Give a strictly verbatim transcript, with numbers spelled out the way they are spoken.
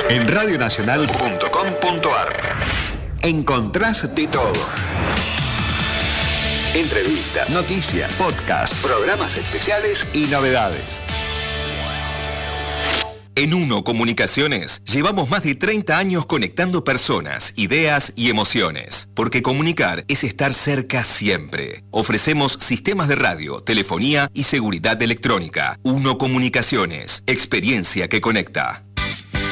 En radio nacional punto com punto a r encontrás de todo. Entrevistas, noticias, podcasts, programas especiales y novedades. En Uno Comunicaciones llevamos más de treinta años conectando personas, ideas y emociones. Porque comunicar es estar cerca siempre. Ofrecemos sistemas de radio, telefonía y seguridad electrónica. Uno Comunicaciones, experiencia que conecta.